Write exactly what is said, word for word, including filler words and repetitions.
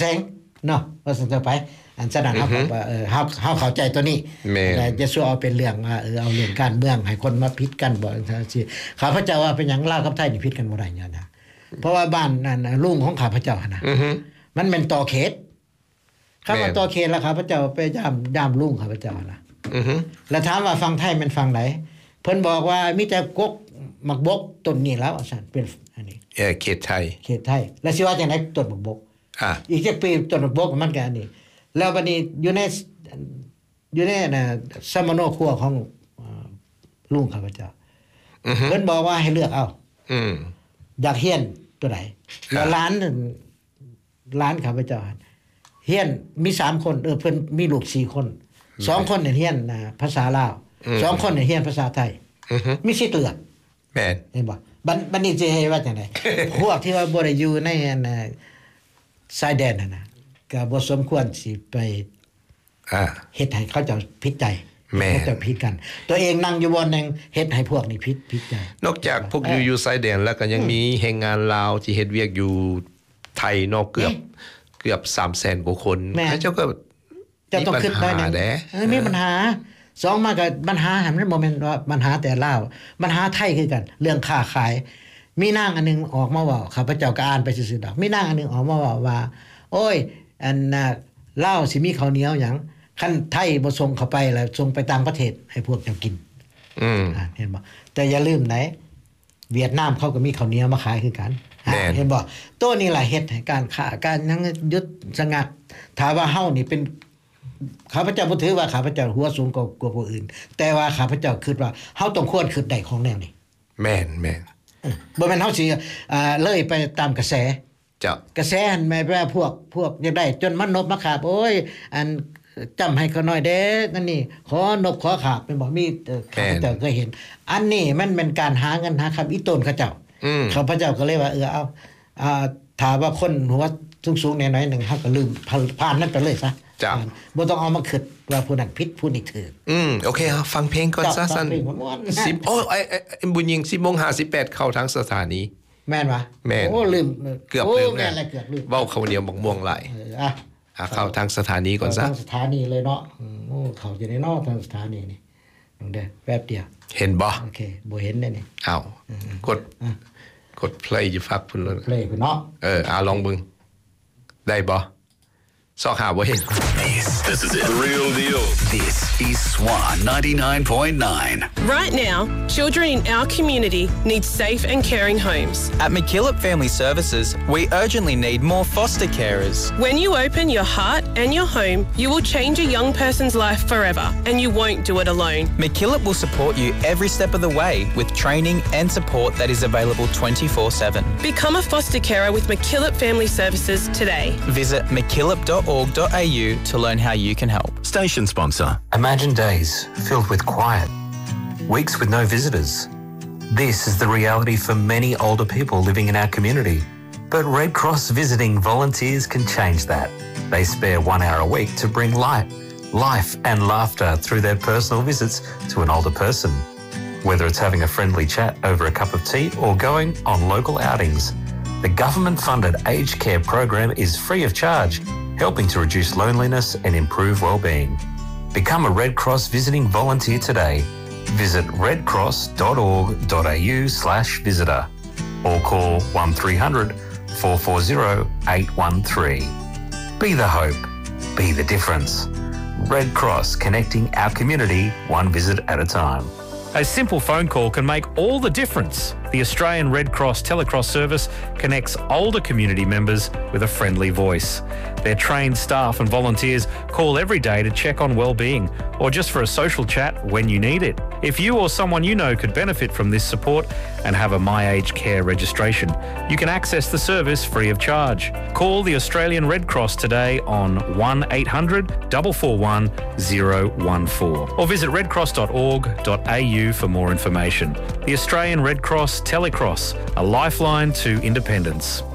แสงเนาะว่าซั่นต่อไปอันฉะนั้นเฮาก็เออเฮาเฮาเข้าใจตัวนี้แต่จะสู้เอาเป็นเรื่องว่าเออเอาเรื่องการเมืองให้คนมาผิดกันบ่สิข้าพเจ้าว่าเป็นหยังลาวกับไทยนี่ผิดกันบ่ได้เนี่ยนะเพราะว่าบ้านนั่นลุงของข้าพเจ้านะมันเป็นต่อเขตคำว่าต่อเขตแล้วข้าพเจ้าไปยามยามลุงข้าพเจ้านะอือฮึแล้วถามว่าฝั่งไทยมันฝั่งไหนเพิ่นบอกว่ามีแต่กกมักบกต้นนี้แล้วซั่นเป็นอันนี้เออเขตไทยเขตไทยแล้วสิว่าจังได๋ต้นมักบกอ่ะอีกจักปีต้นมักบกมันก็อันนี้แล้วบัดนี้อยู่ในอยู่ในน่ะสมโนครัวของลุงข้าพเจ้าอือฮึเพิ่นบอกว่าให้เลือกเอาอืมอยากเฮียนตัวไหนแล้วร้านร้านข้าพเจ้าเฮียนมีสามคนเออเพิ่นมีลูกสี่คนสองคนเนี่ยเฮียนภาษาลาวสองคนเนี่ยเฮียนภาษาไทยมีสิทธิ์เลือกแม่นเห็นบ่บัดบัดนี้สิให้ว่าจังได๋พวกที่ว่าบ่ได้อยู่ในชายแดนนั่นน่ะก็บ่สมควรสิไปอ่าเฮ็ดให้เขาเจ้าผิดใจเขาเจ้าผิดกันตัวเองนั่งอยู่บ่นึงเฮ็ดให้พวกนี้ผิดผิดใจนอกจากพวกอยู่อยู่ชายแดนแล้วก็ยังมีแรงงานลาวที่เฮ็ดเวียกอยู่ไทยเนาะเกือบเกือบ สามแสน กว่าคนเขาเจ้าก็จะต้องคิดได้นะเออมีปัญหาสองมาก็ปัญหาหันมันบ่แม่นว่าปัญหาแต่ลาวปัญหาไทยคือกันเรื่องค้าขายมีนางอันนึงออกมาเว้าข้าพเจ้าก็อ่านไปซื่อๆดอกมีนางอันนึงออกมาเว้าว่าโอ้ยอันน่ะลาวสิมีข้าวเหนียวหยังคันไทยบ่ส่งเข้าไปแล้วส่งไปต่างประเทศให้พวกเจ้ากินอืมอ่าเห็นบ่แต่อย่าลืมไหนเวียดนามเขาก็มีข้าวเหนียวมาขายคือกันเห็นบ่ตัวนี้ล่ะเฮ็ดให้การค้าการยังหยุดชะงักถ้าว่าเฮานี่เป็นข้าพเจ้าบ่ถือว่าข้าพเจ้าหัวสูงกว่ากว่าผู้อื่นแต่ว่าข้าพเจ้าคิดว่าเฮาต้องควรคิดได้ของแนวนี้แม่นๆบ่แม่นเฮาสิอ่าเลยไปตามกระแสจ้ะกระแสหันแม่ว่าพวกพวกอยากได้จนมันนบมาขาบโอ้ยอันจำให้เขาหน่อยเด้นั่นนี่ขอนบขอขาบเป็นบ่มีข้าพเจ้าเคยเห็นอันนี้มันเป็นการหาเงินหาคำอีต้นเขาเจ้าข้าพเจ้าก็เลยว่าเออเอาอ่าถ้าว่าคนหัวสูงๆแน่ๆนึงเฮาก็ลืมผ่านนั้นไปเลยซะจ้ะบ่ต้องเอามาคิดว่าผู้นั้นผิดผู้นี้ถูกอืมโอเคครับฟังเพลงก่อนซะซั่นสิบโอ้ไอ้บุญยิง สิบโมงห้าสิบแปด เข้าทางสถานีแม่นวะโอ้ลืมเกือบลืมแล้วเกือบลืมเว้าข้าวเหนียวบักม่วงหลายเอออ่ะอ่ะเข้าทางสถานีก่อนซะทางสถานีเลยเนาะโอ้เข้าจะได้เนาะทางสถานีนี่ลงเด้อแป๊บเดียวเห็นบ่โอเคบ่เห็นได้นี่อ้าวกดกด play อยู่ฟักพุ่นเลย play พุ่นเนาะเอออ่ะลองเบิ่งได้บ่ซอกหาบ่เห็น This this is it the real deal This is Swan ninety-nine point nine Right now children in our community need safe and caring homes At McKillop Family Services we urgently need more foster carers When you open your heart and your home you will change a young person's life forever and you won't do it alone McKillop will support you every step of the way with training and support that is available twenty-four seven Become a foster carer with McKillop Family Services today Visit mckillop dot org dot a u to learn how you can help. Station sponsor. Imagine days filled with quiet, weeks with no visitors. This is the reality for many older people living in our community. But Red Cross visiting volunteers can change that. They spare one hour a week to bring light, life and laughter through their personal visits to an older person. Whether it's having a friendly chat over a cup of tea or going on local outings, the government-funded aged care program is free of charge, helping to reduce loneliness and improve well-being. Become a Red Cross visiting volunteer today. Visit redcross dot org dot a u slash visitor or call one three hundred four four zero eight one three. Be the hope. Be the difference. Red Cross connecting our community one visit at a time. A simple phone call can make all the difference. The Australian Red Cross Telecross service connects older community members with a friendly voice. Their trained staff and volunteers call every day to check on well-being or just for a social chat when you need it. If you or someone you know could benefit from this support and have a My Aged Care registration, you can access the service free of charge. Call the Australian Red Cross today on one eight hundred four four one zero one four or visit redcross dot org dot a u for more information. The Australian Red Cross Telecross, a lifeline to independence.